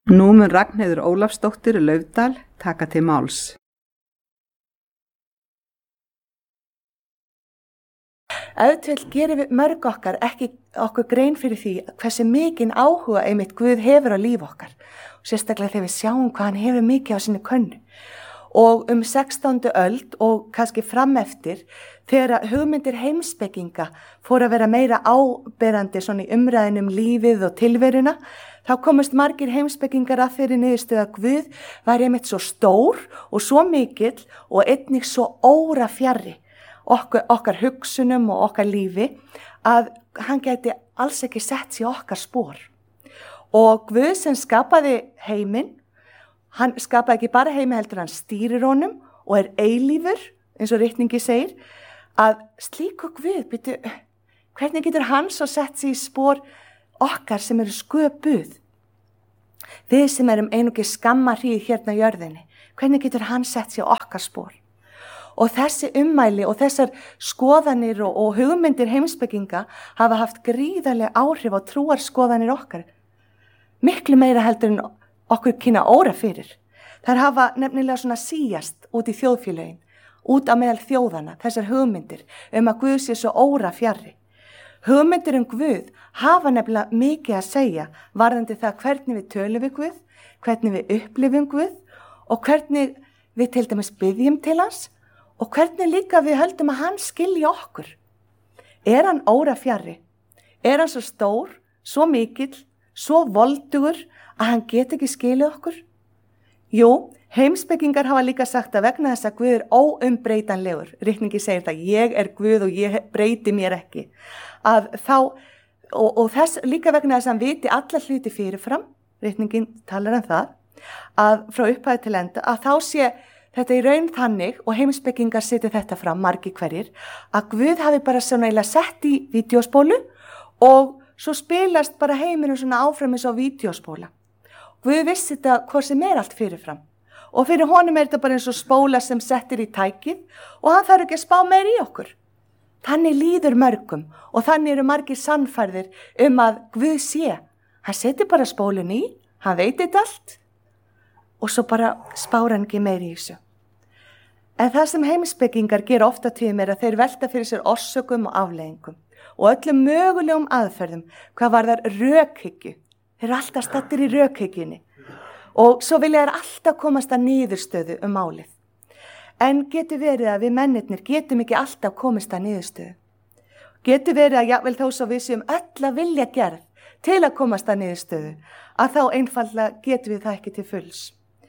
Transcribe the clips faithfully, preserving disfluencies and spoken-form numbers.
Nú mun Ragnheiður Ólafsdóttir Laufdal taka til máls. Auðvitað gerum við mörg okkar ekki okkur grein fyrir því hversu mikinn áhuga einmitt Guð hefur á líf okkar. Sérstaklega þegar við sjáum hvað hann hefur mikið á sinni könnu. Og um sextándu öld og kannski fram eftir, þegar hugmyndir heimspekinga fóru að vera meira áberandi svona í umræðin um lífið og tilveruna, þá komust margir heimspekingar að þeirri niðurstöðu að Guð var einmitt svo stór og svo mikill og einnig svo órafjarri okkar, okkar hugsunum og okkar lífi að hann gæti alls ekki sett sér okkar spor. Og Guð sem skapaði heiminn, hann skapaði ekki bara heimi heldur, hann stýrir honum og er eilífur, eins og ritningi segir, að slíku Guð, byrju, hvernig getur hann svo sett sér í spor okkar sem eru sköpuð? Við sem erum einungis skammarhríð hérna á jörðinni, hvernig getur hann sett sér okkar spor? Og þessi ummæli og þessar skoðanir og, og hugmyndir heimspekinga hafa haft gríðarleg áhrif á trúarskoðanir okkar. Miklu meira heldur en okkur kynna óra fyrir. Þær hafa nefnilega svona síjast út í þjóðfélögin, út á meðal þjóðana, þessar hugmyndir um að Guð sé svo óra fjarri. Hugmyndir um Guð hafa nefnilega mikið að segja varðandi það hvernig við tölum við Guð, hvernig við upplifum Guð og hvernig við til dæmis biðjum til hans og hvernig líka við höldum að hann skilji okkur. Er hann óra fjarri? Er hann svo stór, svo mikill, svo voldugur að hann get ekki skilið okkur? Jú, heimspekingar hafa líka sagt að vegna þess að Guð er óumbreytanlegur. Ritningi segir það, ég er Guð og ég breyti mér ekki. Að þá, og, og þess líka vegna þess að hann viti alla hluti fyrirfram, ritningin talar um það, að frá upphæði til enda, að þá sé þetta í raun þannig, og heimspekingar setja þetta fram, margir hverjir, að Guð hafi bara svona eiginlega sett í vídeóspólu og svo spilast bara heiminu svona áfram eins og vídeóspóla. Guð vissi þetta hvað sem er allt fyrirfram. Og fyrir honum er þetta bara eins og spóla sem settir í tækið og hann þarf ekki að spá meir í okkur. Þannig líður mörgum og þannig eru margir sannfærðir um að Guð sé. Hann setur bara spólun í, hann veit þetta allt og svo bara spára hann ekki meir í þessu. En það sem heimspekingar gera ofta tíðum er að þeir velta fyrir sér orsökum og afleiðingum og öllum mögulegum aðferðum hvað varðar rökhyggju. Þeir eru alltaf stattir í rökhyggjunni og svo vilja þeir alltaf komast að niðurstöðu um málið. En getur verið að við mennirnir getum ekki alltaf komist að niðurstöðu. Getur verið að jafnvel þó svo við séum öll að vilja gerð til að komast að niðurstöðu að þá einfaldlega getum við það ekki til fulls.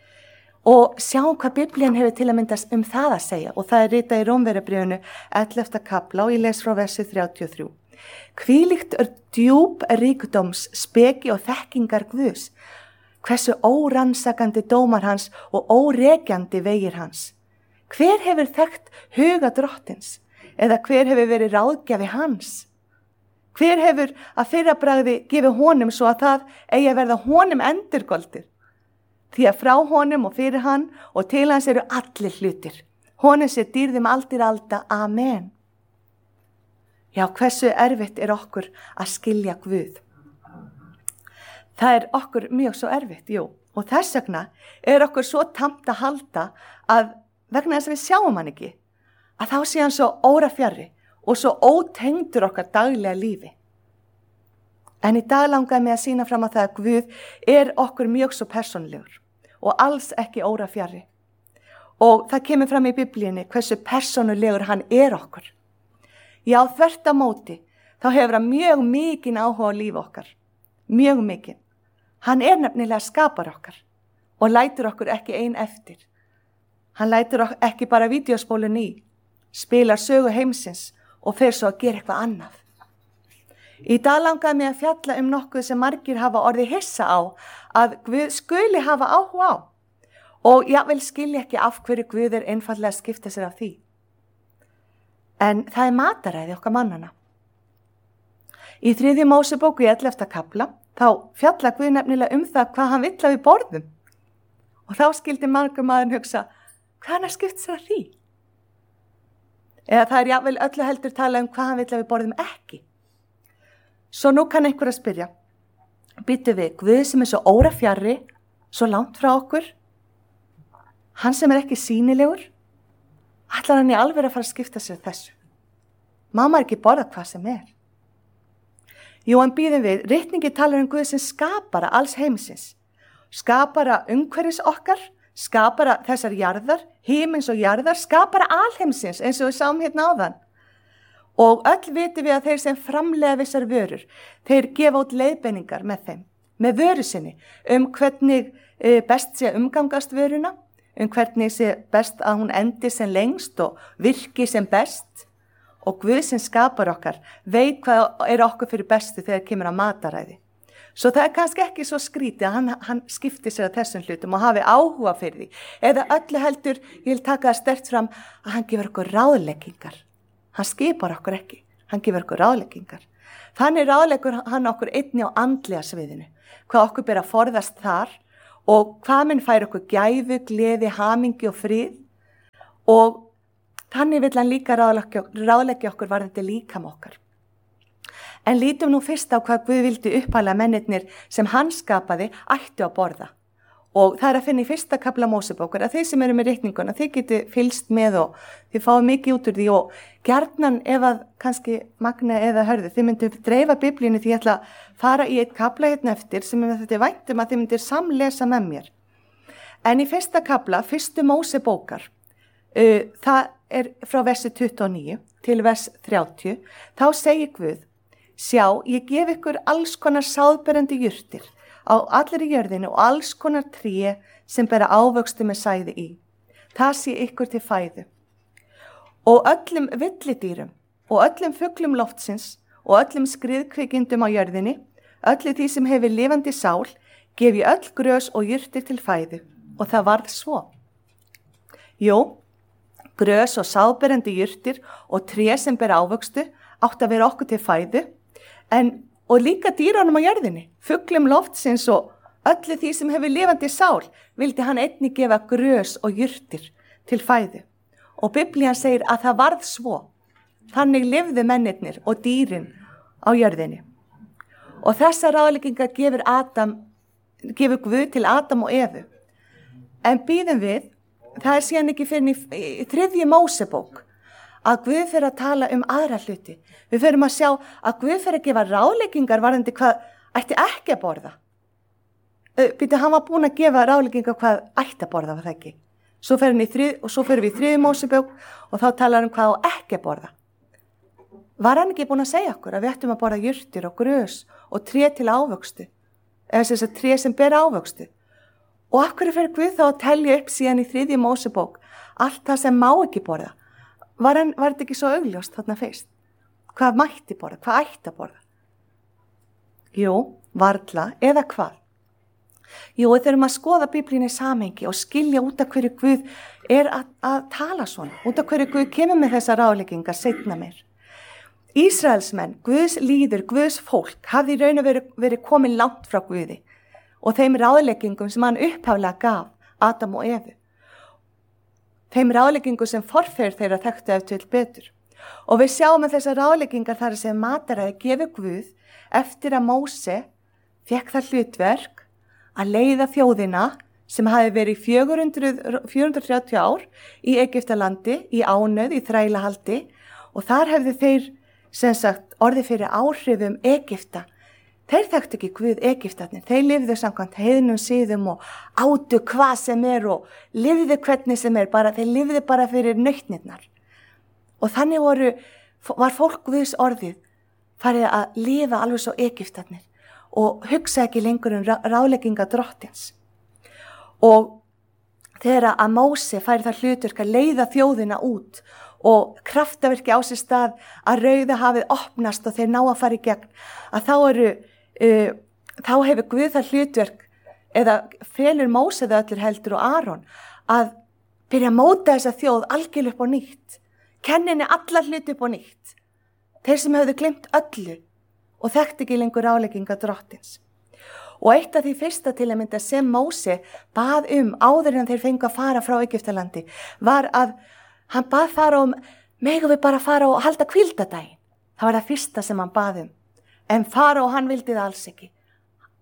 Og sjáum hvað Biblían hefur til að myndast um það að segja og það er ritað í Rómverjabréfinu ellefta kafla og ég les frá versi þrjátíu og þrjú. Hvílíkt er djúp ríkdóms, speki og þekkingar Guðs, hversu órannsakandi dómar hans og órekjandi vegir hans. Hver hefur þekkt huga drottins eða hver hefur verið ráðgjafi hans? Hver hefur að fyrra bragði gefið honum svo að það eigi að verða honum endurgoldið? Því að frá honum og fyrir hann og til hans eru allir hlutir. Honum sé dýrðum aldir alda. Amen. Já, hversu erfitt er okkur að skilja Guð? Það er okkur mjög svo erfitt, jú. Og þess vegna er okkur svo tamt að halda að vegna þess að við sjáum hann ekki, að þá sé hann svo órafjarri og svo ótengdur okkar daglega lífi. En í dag langaði mig að sýna fram á það að Guð er okkur mjög svo persónulegur og alls ekki órafjarri. Og það kemur fram í Biblíunni hversu persónulegur hann er okkur. Já, þvert á móti, þá hefur hann mjög mikinn áhuga á líf okkar. Mjög mikinn. Hann er nefnilega skapar okkar og lætur okkur ekki ein eftir. Hann lætur okkur ekki bara vídeóspólun í, spilar sögu heimsins og fer svo að gera eitthvað annað. Í dag langaði mig að fjalla um nokkuð sem margir hafa orðið hissa á að Guð skuli hafa áhuga á og jafnvel skilja ekki af hverju Guð er einfaldlega að skipta sér af því. En það er mataræði okkar mannana. Í þriðju Mósebók í ellefta kafla þá fjalla Guð nefnilega um það hvað hann vill að við borðum. Og þá skildi margur maður hugsa, hvað hann að skipta sér af því? Eða það er jafnvel öllu heldur tala um hvað hann vill að við borðum ekki. Svo nú kann einhver að spyrja, býttu við, Guð sem er svo órafjarri svo langt frá okkur, hann sem er ekki sýnilegur, ætlar hann í alveg að fara að skipta sér þessu. Má maður ekki borða hvað sem er? Jú, en býðum við, ritningi talar um Guð sem skapara alls heimsins, skapara umhverfis okkar, skapara þessar jarðar, himins og jarðar, skapara alheimsins eins og við sáum hérna áðan. Og öll vitum við að þeir sem framleiða vissar vörur, þeir gefa út leiðbeiningar með þeim, með vöru sinni, um hvernig best sé umgangast vöruna, um hvernig sé best að hún endi sem lengst og virki sem best. Og Guð sem skapar okkar veit hvað er okkur fyrir bestu þegar kemur að mataræði. Svo það er kannski ekki svo skrítið að hann, hann skipti sér að þessum hlutum og hafi áhuga fyrir því. Eða öllu heldur, ég vil taka það sterkt fram, að hann gefur okkur ráðleggingar. Hann skipar okkur ekki, hann gefur okkur ráðleggingar. Þannig ráðleggur hann okkur einni á andlega sviðinu, hvað okkur ber að forðast þar og hvað minn fær okkur gæfu, gleði, hamingi og frið. Og þannig vill hann líka ráðleggja, ráðleggja okkur varðandi líkama okkar. En lítum nú fyrst á hvað Guð vildi upphæla mennirnir sem hann skapaði ættu að borða. Og það er að finna í fyrsta kafla Mósebókar að þeir sem eru með ritninguna, þeir geti fylgst með og þið fáið mikið út úr því og gjarnan ef að kannski Magna eða Hörður, þið myndu dreifa biblíunni því ég ætla að fara í eitt kafla hérna eftir sem þetta er væntum að þið myndir samlesa með mér. En í fyrsta kafla, fyrstu Mósebókar, uh, það er frá versi tuttugu og níu til vers þrjátíu, þá segir Guð, sjá, ég gef ykkur alls konar sáðberandi jurtir á allir í jörðinu og alls konar tré sem bera ávöxtu með sæði í. Það sé ykkur til fæðu. Og öllum villidýrum og öllum fuglum loftsins og öllum skriðkvikindum á jörðinni, öllu því sem hefur lifandi sál, gef ég öll grös og jurtir til fæðu. Og það varð svo. Jú, grös og sáðberandi jurtir og tré sem bera ávöxtu átt að vera okkur til fæðu, en og líka dýrunum á jörðinni, fuglum loftsins og öllu því sem hefur lifandi sál, vildi hann einnig gefa grös og jurtir til fæðu. Og Biblían segir að það varð svo. Þannig lifðu mennirnir og dýrin á jörðinni. Og þessar ráðleggingar gefur, Adam, gefur Guð til Adam og Evu. En býðum við, það er síðan ekki fyrir í, í þriðju Mósebók, að Guð fyrir að tala um aðra hluti. Við fyrir að sjá að Guð fyrir að gefa ráðleggingar varðandi hvað ætti ekki að borða. Býtu, hann var búin að gefa ráðleggingar hvað ætti að borða, var það ekki? Svo fyrir hann í þrið, og svo fyrir við í þriðju Mósebók og þá talar hann hvað á ekki að borða. Var hann ekki búin að segja okkur að við ættum að borða jurtir og grös og tré til ávöxtu, eða þess að tré sem ber ávöxtu. Og af hverju fyrir Guð þá að telja upp síðan í þriðju Mósebók allt það sem má ekki borða? Var, hann, var þetta ekki svo augljóst þarna fyrst? Hvað mætti borða? Hvað ætti að borða? Jú, varla eða hvað? Jú, við þurfum að skoða Biblíunni í samhengi og skilja út af hverju Guð er að, að tala svona, út af hverju Guð kemur með þessa ráðleggingar seinna meir. Ísraelsmenn, Guðs líður, Guðs fólk, hafði í raun og verið, verið komin langt frá Guði og þeim ráðleggingum sem hann upphaflega gaf Adam og Evu. Þeim ráðleggingum sem forfeður þeirra þekktu ef til betur. Og við sjáum að þessar ráðleggingar þar sem mataræði gefur Guð eftir að Móse fékk það hlutverk að leiða þjóðina sem hafi verið fjögur hundruð þrjátíu ár í Egyptalandi, í ánauð, í þrælahaldi og þar hefðu þeir sem sagt orðið fyrir áhrifum Egypta. Þeir þekktu ekki Guð Egyptarnir, þeir lifðu samkvæmt heiðnum siðum og átu hvað sem er og lifðu hvernig sem er, bara, þeir lifðu bara fyrir nautnirnar. Og þannig voru, var fólk Guðs orðið farið að lifa alveg svo Egyptarnir og hugsa ekki lengur um ráðlegginga drottins. Og þegar að Móse færi það hlutverk að leiða þjóðina út og kraftaverki á sér stað að Rauðahafið opnast og þeir ná að fara í gegn, að þá eru Uh, þá hefur Guð það hlutverk eða felur Móse það allir heldur og Aron að byrja að móta þessa þjóð algjörlega upp á nýtt, kenninni alla hluti upp á nýtt, þeir sem hefðu glemt öllu og þekkt ekki lengur ráðlegginga drottins. Og eitt af því fyrsta til að mynda sem Móse bað um áður en þeir fengu að fara frá Egyptalandi var að hann bað fara um, megum við bara fara og halda hvíldadaginn. Það var það fyrsta sem hann bað um. En Faró, hann vildi það alls ekki.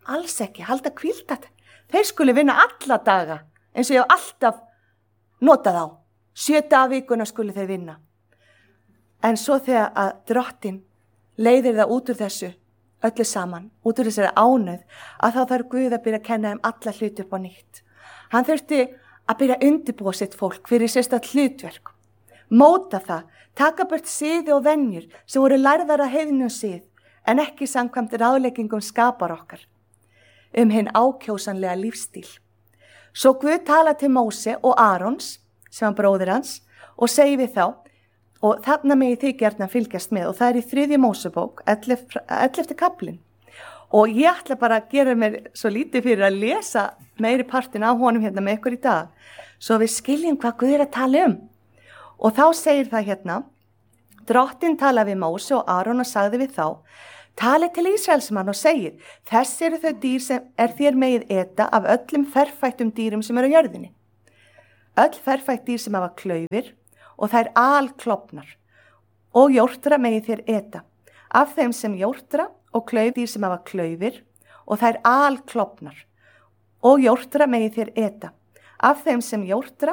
alls ekki, halda hvíldat. Þeir skuli vinna alla daga, eins og ég hef alltaf notað á. Sjö daga vikuna skuli þeir vinna. En svo þegar að drottin leiðir það út úr þessu, öllu saman, út úr þessari ánauð, að þá þarf Guð að byrja að kenna þeim alla hluti upp á nýtt. Hann þurfti að byrja að undirbúa sitt fólk fyrir sérstakt hlutverk. Móta það, taka burt siði og venjur sem voru lærðar að heiðnum sið, en ekki samkvæmt ráðleggingum skapar okkar, um hinn ákjósanlega lífstíl. Svo Guð tala til Móse og Arons, sem var bróðir hans, og segi við þá, og þarna megi þið gjarnan fylgjast með, og það er í þriðju Mósebók, ellefti kaplinn. Og ég ætla bara að gera mér svo lítið fyrir að lesa meiri partin af honum hérna með ykkur í dag, svo við skiljum hvað Guð er að tala um. Og þá segir það hérna, drottin talaði við Móse og Aron og sagði við þá, talið til Ísraelsmann og segið, þess eru þau dýr sem er þér megið eta af öllum ferfættum dýrum sem eru á jörðinni. Öll ferfætt dýr sem hafa klaufir og þær alklofnar og jórtra megið þér eta. Af þeim sem jórtra og klaufdýr sem hafa klaufir og þær alklofnar og jórtra megið þér eta. Af þeim sem jórtra